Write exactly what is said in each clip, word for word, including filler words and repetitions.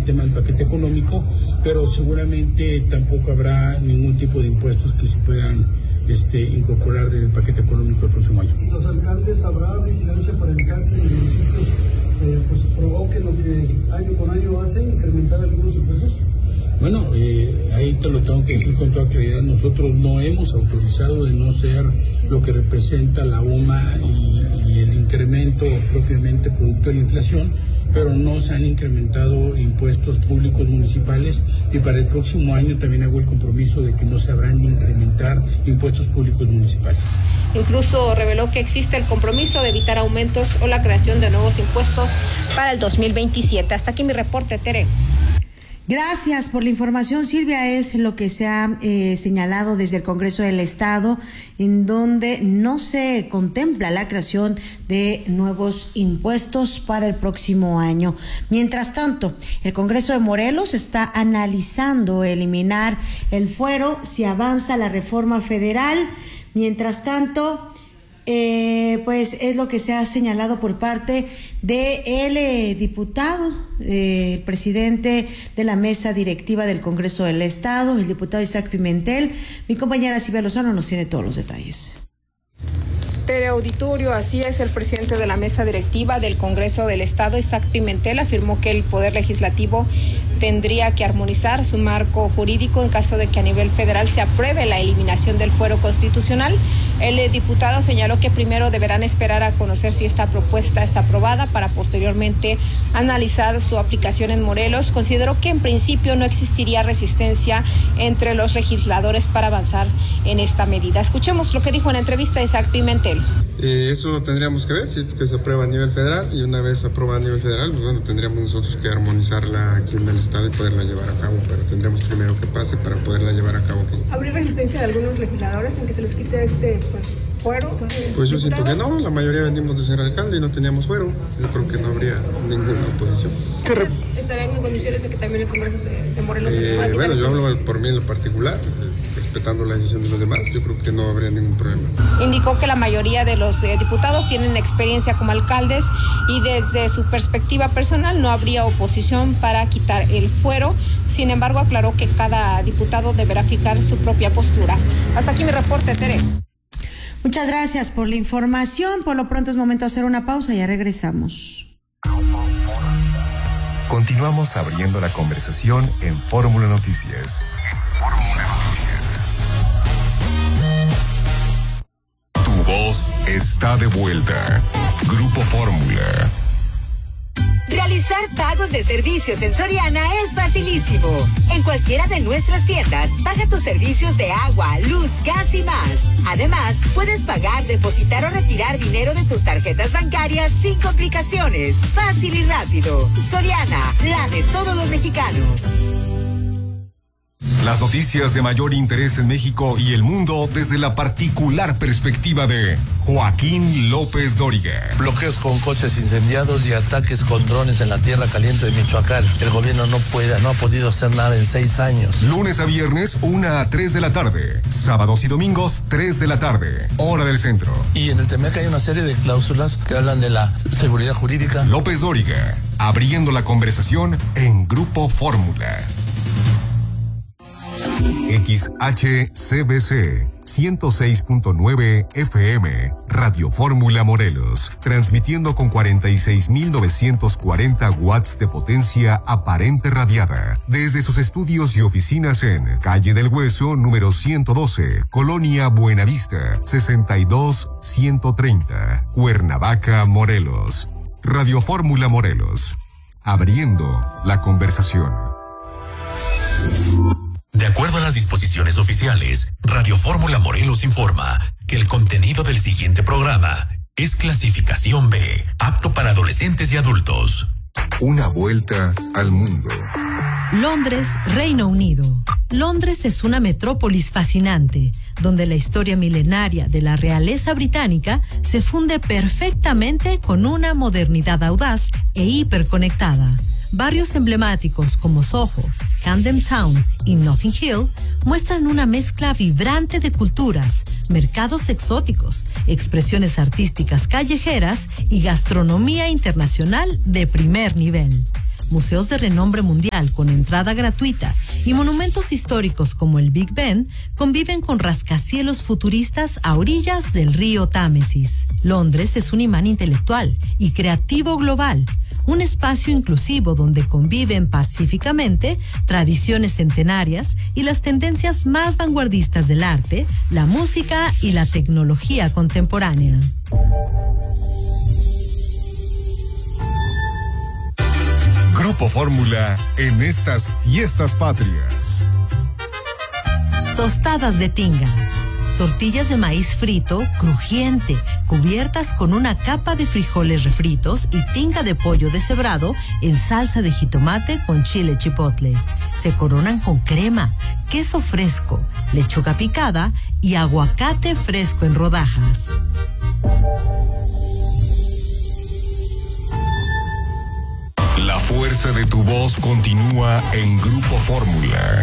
tema del paquete económico, pero seguramente tampoco habrá ningún tipo de impuestos que se puedan este, incorporar del paquete económico del próximo año. ¿Los alcaldes habrá vigilancia para evitar que los municipios eh, pues, provoquen lo que año con año hacen, incrementar algunos impuestos? Bueno, eh, ahí te lo tengo que decir con toda claridad. Nosotros no hemos autorizado, de no ser lo que representa la U M A y, y el incremento propiamente producto de la inflación, pero no se han incrementado impuestos públicos municipales, y para el próximo año también hago el compromiso de que no se habrán de incrementar impuestos públicos municipales. Incluso reveló que existe el compromiso de evitar aumentos o la creación de nuevos impuestos para el dos mil veintisiete. Hasta aquí mi reporte, Tere. Gracias por la información, Silvia. Es lo que se ha eh, señalado desde el Congreso del Estado, en donde no se contempla la creación de nuevos impuestos para el próximo año. Mientras tanto, el Congreso de Morelos está analizando eliminar el fuero si avanza la reforma federal. Mientras tanto, Eh, pues es lo que se ha señalado por parte de el eh, diputado, eh, el presidente de la mesa directiva del Congreso del Estado, el diputado Isaac Pimentel. Mi compañera Silvia Lozano nos tiene todos los detalles. Tere, auditorio, así es, el presidente de la mesa directiva del Congreso del Estado, Isaac Pimentel, afirmó que el Poder Legislativo tendría que armonizar su marco jurídico en caso de que a nivel federal se apruebe la eliminación del fuero constitucional. El diputado señaló que primero deberán esperar a conocer si esta propuesta es aprobada para posteriormente analizar su aplicación en Morelos. Consideró que en principio no existiría resistencia entre los legisladores para avanzar en esta medida. Escuchemos lo que dijo en la entrevista Isaac Pimentel. Eh, eso lo tendríamos que ver si es que se aprueba a nivel federal, y una vez aprobada a nivel federal, pues bueno, tendríamos nosotros que armonizarla aquí en el Estado y poderla llevar a cabo, pero tendremos primero que pase para poderla llevar a cabo aquí. ¿Habría resistencia de algunos legisladores en que se les quite este pues fuero? Pues yo siento que no, la mayoría venimos de ser alcalde y no teníamos fuero. Yo creo que no habría ninguna oposición. ¿Estarían en condiciones de que también el Congreso se, de Morelos eh, se pueda Bueno, yo este? hablo por mí en lo particular, respetando la decisión de los demás, yo creo que no habría ningún problema. Indicó que la mayoría de los eh, diputados tienen experiencia como alcaldes y desde su perspectiva personal no habría oposición para quitar el fuero. Sin embargo, aclaró que cada diputado deberá fijar su propia postura. Hasta aquí mi reporte, Tere. Muchas gracias por la información. Por lo pronto es momento de hacer una pausa y ya regresamos. Continuamos abriendo la conversación en Fórmula Noticias. Fórmula Noticias. Tu voz está de vuelta. Grupo Fórmula. Realizar pagos de servicios en Soriana es facilísimo. En cualquiera de nuestras tiendas, paga tus servicios de agua, luz, gas y más. Además, puedes pagar, depositar o retirar dinero de tus tarjetas bancarias sin complicaciones. Fácil y rápido. Soriana, la de todos los mexicanos. Las noticias de mayor interés en México y el mundo desde la particular perspectiva de Joaquín López Dóriga. Bloqueos con coches incendiados y ataques con drones en la tierra caliente de Michoacán. El gobierno no puede, no ha podido hacer nada en seis años. Lunes a viernes, una a tres de la tarde. Sábados y domingos, tres de la tarde. Hora del centro. Y en el T M E C hay una serie de cláusulas que hablan de la seguridad jurídica. López Dóriga, abriendo la conversación en Grupo Fórmula. X H C B C ciento seis punto nueve F M, Radio Fórmula Morelos, transmitiendo con cuarenta y seis mil novecientos cuarenta watts de potencia aparente radiada, desde sus estudios y oficinas en Calle del Hueso, número ciento doce, Colonia Buenavista, sesenta y dos ciento treinta, Cuernavaca, Morelos. Radio Fórmula Morelos, abriendo la conversación. De acuerdo a las disposiciones oficiales, Radio Fórmula Morelos informa que el contenido del siguiente programa es clasificación B, apto para adolescentes y adultos. Una vuelta al mundo. Londres, Reino Unido. Londres es una metrópolis fascinante, donde la historia milenaria de la realeza británica se funde perfectamente con una modernidad audaz e hiperconectada. Barrios emblemáticos como Soho, Camden Town y Notting Hill muestran una mezcla vibrante de culturas, mercados exóticos, expresiones artísticas callejeras y gastronomía internacional de primer nivel. museos de renombre mundial con entrada gratuita y monumentos históricos como el Big Ben conviven con rascacielos futuristas a orillas del río Támesis. Londres es un imán intelectual y creativo global, un espacio inclusivo donde conviven pacíficamente tradiciones centenarias y las tendencias más vanguardistas del arte, la música y la tecnología contemporánea. Grupo Fórmula en estas fiestas patrias. Tostadas de tinga. Tortillas de maíz frito, crujiente, cubiertas con una capa de frijoles refritos y tinga de pollo deshebrado en salsa de jitomate con chile chipotle. Se coronan con crema, queso fresco, lechuga picada y aguacate fresco en rodajas. La fuerza de tu voz continúa en Grupo Fórmula.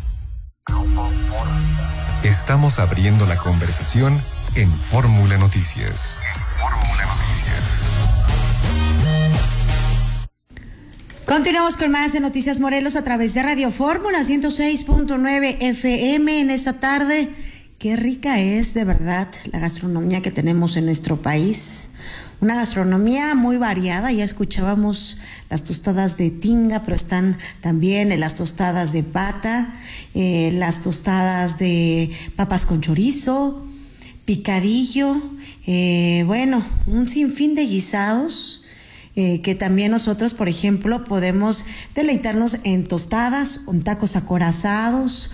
Estamos abriendo la conversación en Fórmula Noticias. Fórmula Noticias. Continuamos con más de Noticias Morelos a través de Radio Fórmula ciento seis punto nueve F M en esta tarde. Qué rica es de verdad la gastronomía que tenemos en nuestro país. Una gastronomía muy variada, ya escuchábamos las tostadas de tinga, pero están también las tostadas de pata, eh, las tostadas de papas con chorizo, picadillo, eh, bueno, un sinfín de guisados eh, que también nosotros, por ejemplo, podemos deleitarnos en tostadas, en tacos acorazados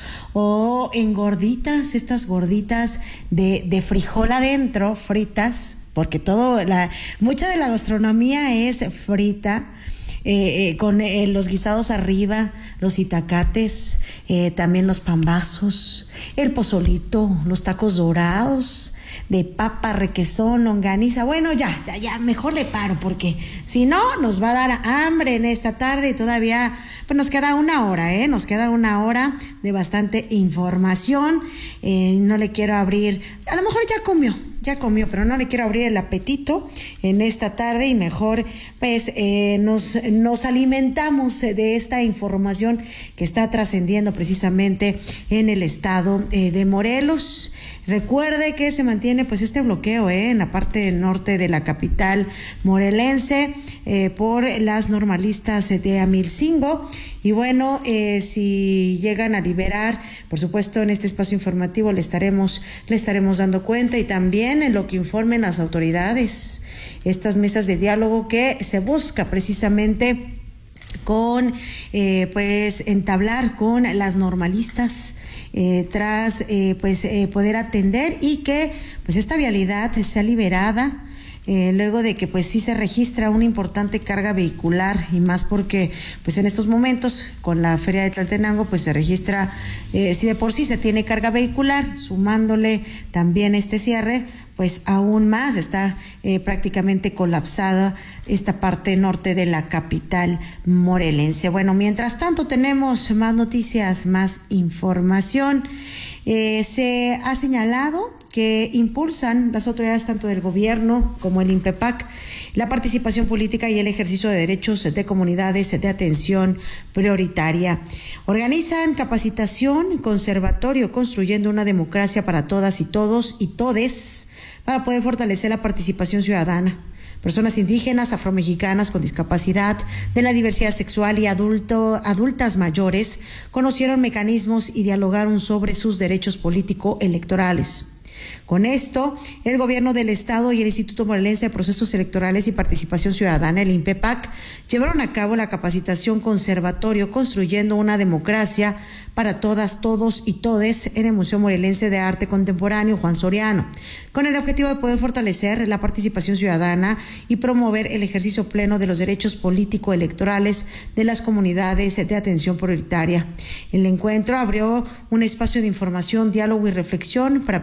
o en gorditas, estas gorditas de, de frijol adentro, fritas, porque todo la mucha de la gastronomía es frita, eh, eh, con eh, los guisados arriba, los itacates, eh, también los pambazos, el pozolito, los tacos dorados de papa, requesón, longaniza. Bueno, ya, ya, ya, mejor le paro, porque si no, nos va a dar hambre en esta tarde y todavía, pues nos queda una hora, ¿eh? Nos queda una hora de bastante información. Eh, no le quiero abrir, a lo mejor ya comió, ya comió, pero no le quiero abrir el apetito en esta tarde y mejor, pues, eh, nos, nos alimentamos de esta información que está trascendiendo precisamente en el estado eh, de Morelos. Recuerde que se mantiene pues este bloqueo eh, en la parte norte de la capital morelense eh, por las normalistas de Amilcingo. Y bueno, eh, si llegan a liberar, por supuesto, en este espacio informativo le estaremos, le estaremos dando cuenta, y también en lo que informen las autoridades, estas mesas de diálogo que se busca precisamente con eh, pues entablar con las normalistas eh, tras eh, pues eh, poder atender y que pues esta vialidad sea liberada. Eh, luego de que pues sí se registra una importante carga vehicular, y más porque pues en estos momentos con la feria de Tlaltenango pues se registra, eh, si de por sí se tiene carga vehicular, sumándole también este cierre, pues aún más está eh, prácticamente colapsada esta parte norte de la capital morelense. Bueno, mientras tanto tenemos más noticias, más información. Eh, se ha señalado que impulsan las autoridades tanto del gobierno como el INPEPAC la participación política y el ejercicio de derechos de comunidades de atención prioritaria. Organizan capacitación, conservatorio, construyendo una democracia para todas y todos y todes, para poder fortalecer la participación ciudadana. Personas indígenas, afromexicanas con discapacidad, de la diversidad sexual y adulto, adultas mayores conocieron mecanismos y dialogaron sobre sus derechos político-electorales. Con esto, el gobierno del estado y el Instituto Morelense de Procesos Electorales y Participación Ciudadana, el INPEPAC, llevaron a cabo la capacitación conservatorio Construyendo una Democracia para Todas, Todos y Todes en el Museo Morelense de Arte Contemporáneo Juan Soriano, con el objetivo de poder fortalecer la participación ciudadana y promover el ejercicio pleno de los derechos político-electorales de las comunidades de atención prioritaria. El encuentro abrió un espacio de información, diálogo y reflexión para personas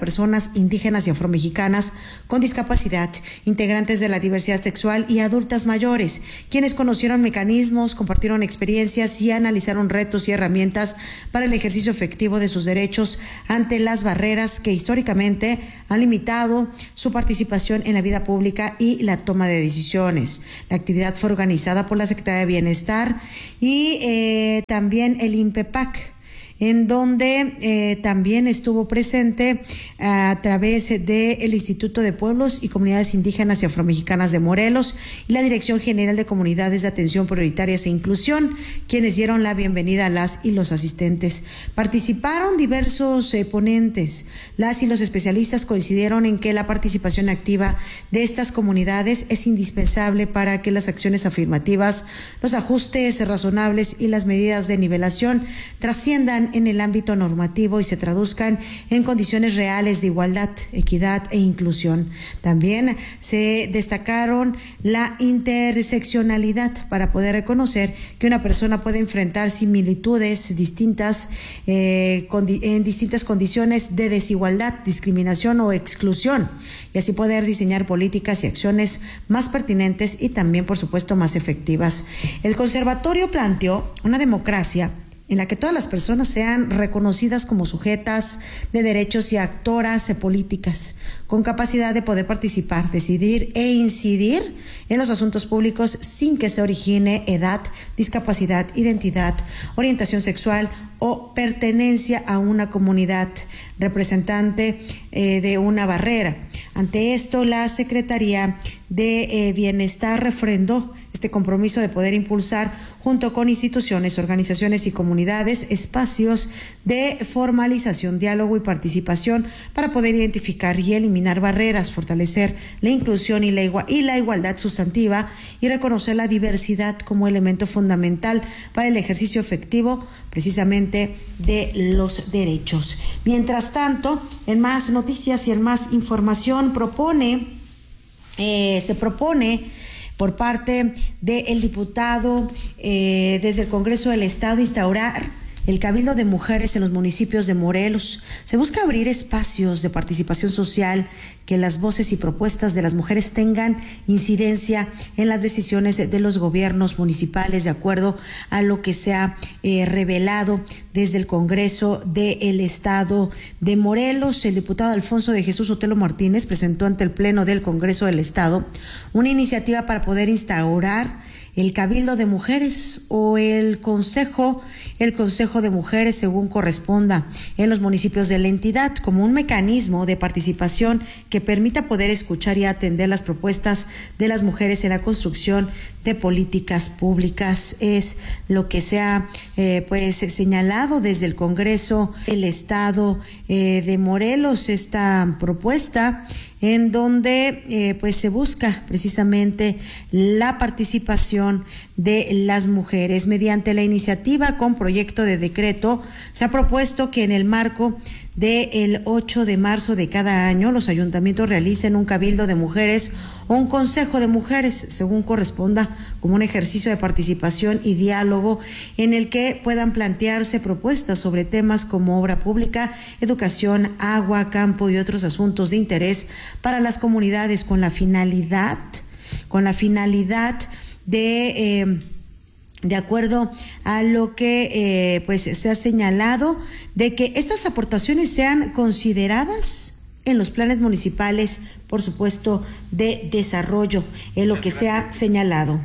personas indígenas y afromexicanas con discapacidad, integrantes de la diversidad sexual y adultas mayores, quienes conocieron mecanismos, compartieron experiencias y analizaron retos y herramientas para el ejercicio efectivo de sus derechos ante las barreras que históricamente han limitado su participación en la vida pública y la toma de decisiones. La actividad fue organizada por la Secretaría de Bienestar y eh, también el INPEPAC, en donde eh, también estuvo presente a través del Instituto de Pueblos y Comunidades Indígenas y Afromexicanas de Morelos y la Dirección General de Comunidades de Atención Prioritarias e Inclusión, quienes dieron la bienvenida a las y los asistentes. Participaron diversos eh, ponentes. Las y los especialistas coincidieron en que la participación activa de estas comunidades es indispensable para que las acciones afirmativas, los ajustes razonables y las medidas de nivelación trasciendan en el ámbito normativo y se traduzcan en condiciones reales de igualdad, equidad e inclusión. También se destacaron la interseccionalidad para poder reconocer que una persona puede enfrentar similitudes distintas eh, en distintas condiciones de desigualdad, discriminación o exclusión, y así poder diseñar políticas y acciones más pertinentes y también, por supuesto, más efectivas. El conservatorio planteó una democracia en la que todas las personas sean reconocidas como sujetas de derechos y actoras políticas, con capacidad de poder participar, decidir e incidir en los asuntos públicos sin que se origine edad, discapacidad, identidad, orientación sexual o pertenencia a una comunidad representante eh, de una barrera. Ante esto, la Secretaría de eh, Bienestar refrendó este compromiso de poder impulsar, junto con instituciones, organizaciones y comunidades, espacios de formalización, diálogo y participación para poder identificar y eliminar barreras, fortalecer la inclusión y la, igual, y la igualdad sustantiva y reconocer la diversidad como elemento fundamental para el ejercicio efectivo precisamente de los derechos. Mientras tanto, en más noticias y en más información, propone, eh, se propone por parte del diputado eh, desde el Congreso del Estado instaurar el Cabildo de Mujeres en los municipios de Morelos. Se busca abrir espacios de participación social, que las voces y propuestas de las mujeres tengan incidencia en las decisiones de los gobiernos municipales, de acuerdo a lo que se ha eh, revelado desde el Congreso del Estado de Morelos. El diputado Alfonso de Jesús Otelo Martínez presentó ante el Pleno del Congreso del Estado una iniciativa para poder instaurar el Cabildo de Mujeres o el Consejo, el Consejo de Mujeres, según corresponda, en los municipios de la entidad, como un mecanismo de participación que permita poder escuchar y atender las propuestas de las mujeres en la construcción de políticas públicas. Es lo que se ha eh, pues señalado desde el Congreso del Estado eh, de Morelos, esta propuesta en donde eh, pues se busca precisamente la participación de las mujeres. Mediante la iniciativa con proyecto de decreto, se ha propuesto que en el marco del ocho de marzo de cada año los ayuntamientos realicen un cabildo de mujeres o un consejo de mujeres, según corresponda, como un ejercicio de participación y diálogo en el que puedan plantearse propuestas sobre temas como obra pública, educación, agua, campo y otros asuntos de interés para las comunidades, con la finalidad, con la finalidad de eh, de acuerdo a lo que eh, pues se ha señalado, de que estas aportaciones sean consideradas en los planes municipales, por supuesto, de desarrollo, en lo que se ha señalado.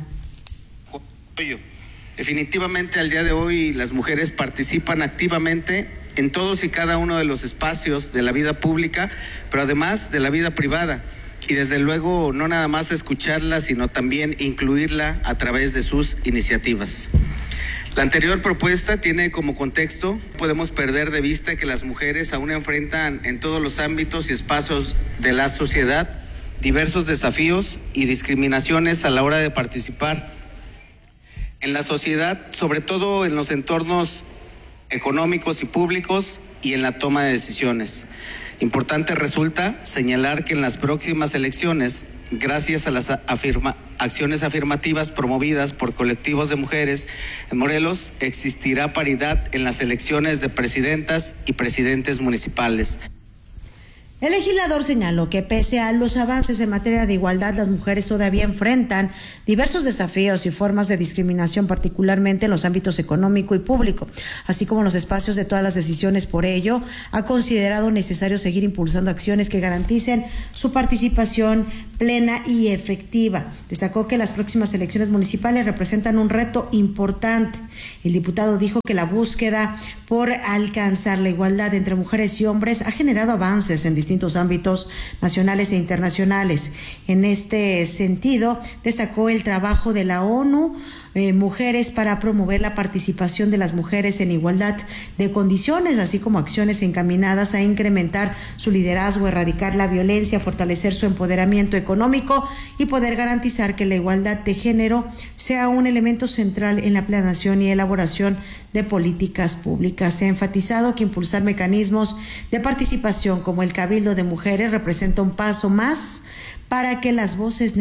Definitivamente al día de hoy las mujeres participan activamente en todos y cada uno de los espacios de la vida pública, pero además de la vida privada. Y desde luego no nada más escucharla, sino también incluirla a través de sus iniciativas. La anterior propuesta tiene como contexto, podemos perder de vista que las mujeres aún enfrentan en todos los ámbitos y espacios de la sociedad diversos desafíos y discriminaciones a la hora de participar en la sociedad, sobre todo en los entornos económicos y públicos y en la toma de decisiones. Importante resulta señalar que en las próximas elecciones, gracias a las afirma, acciones afirmativas promovidas por colectivos de mujeres en Morelos, existirá paridad en las elecciones de presidentas y presidentes municipales. El legislador señaló que pese a los avances en materia de igualdad, las mujeres todavía enfrentan diversos desafíos y formas de discriminación, particularmente en los ámbitos económico y público, así como en los espacios de todas las decisiones. Por ello, ha considerado necesario seguir impulsando acciones que garanticen su participación plena y efectiva. Destacó que las próximas elecciones municipales representan un reto importante. El diputado dijo que la búsqueda por alcanzar la igualdad entre mujeres y hombres ha generado avances en distintos ámbitos nacionales e internacionales. En este sentido, destacó el trabajo de la ONU Eh, Mujeres para promover la participación de las mujeres en igualdad de condiciones, así como acciones encaminadas a incrementar su liderazgo, erradicar la violencia, fortalecer su empoderamiento económico y poder garantizar que la igualdad de género sea un elemento central en la planeación y elaboración de políticas públicas. Se ha enfatizado que impulsar mecanismos de participación como el Cabildo de Mujeres representa un paso más para que las voces,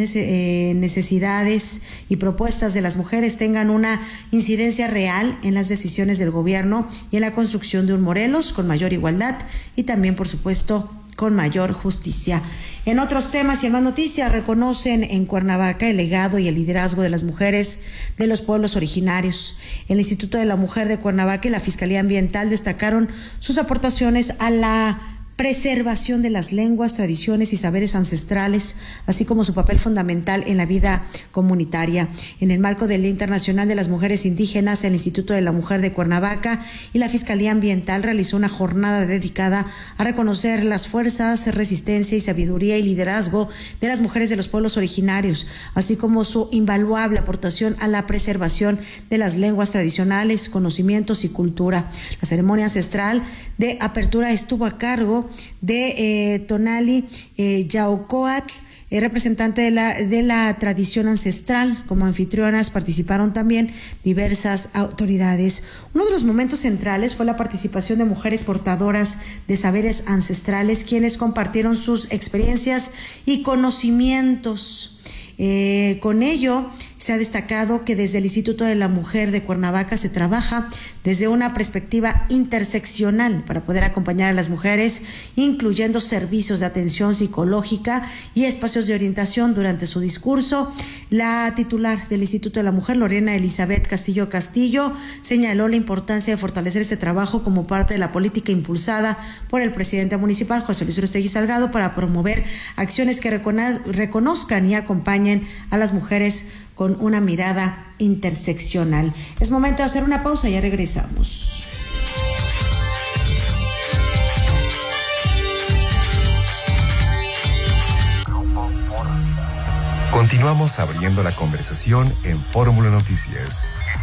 necesidades y propuestas de las mujeres tengan una incidencia real en las decisiones del gobierno y en la construcción de un Morelos con mayor igualdad y también, por supuesto, con mayor justicia. En otros temas y en más noticias, reconocen en Cuernavaca el legado y el liderazgo de las mujeres de los pueblos originarios. El Instituto de la Mujer de Cuernavaca y la Fiscalía Ambiental destacaron sus aportaciones a la preservación de las lenguas, tradiciones y saberes ancestrales, así como su papel fundamental en la vida comunitaria. En el marco del Día Internacional de las Mujeres Indígenas, el Instituto de la Mujer de Cuernavaca y la Fiscalía Ambiental realizó una jornada dedicada a reconocer las fuerzas, resistencia y sabiduría y liderazgo de las mujeres de los pueblos originarios, así como su invaluable aportación a la preservación de las lenguas tradicionales, conocimientos y cultura. La ceremonia ancestral de apertura estuvo a cargo de eh, Tonali eh, Yaucoatl, eh, representante de la, de la tradición ancestral. Como anfitrionas participaron también diversas autoridades. Uno de los momentos centrales fue la participación de mujeres portadoras de saberes ancestrales, quienes compartieron sus experiencias y conocimientos. Eh, con ello, se ha destacado que desde el Instituto de la Mujer de Cuernavaca se trabaja desde una perspectiva interseccional para poder acompañar a las mujeres, incluyendo servicios de atención psicológica y espacios de orientación. Durante su discurso, la titular del Instituto de la Mujer, Lorena Elizabeth Castillo Castillo, señaló la importancia de fortalecer este trabajo como parte de la política impulsada por el presidente municipal, José Luis Urostegui Salgado, para promover acciones que reconozcan y acompañen a las mujeres con una mirada interseccional. Es momento de hacer una pausa, ya regresamos. Continuamos abriendo la conversación en Fórmula Noticias.